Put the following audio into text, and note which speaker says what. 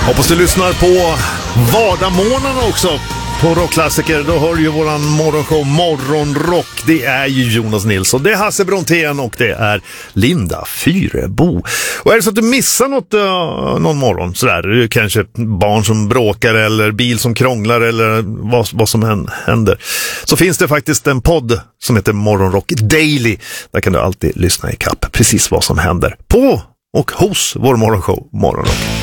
Speaker 1: Hoppas du lyssnar på Vardagsmorgonen också på Rockklassiker. Då hör ju våran morgonshow Morgonrock. Det är ju Jonas Nilsson, det är Hasse Brontén och det är Linda Fyrebo. Och är det så att du missar någon morgon sådär, kanske barn som bråkar eller bil som krånglar eller vad som händer, så finns det faktiskt en podd som heter Morgonrock Daily. Där kan du alltid lyssna i kapp precis vad som händer på och hos vår morgonshow Morgonrock.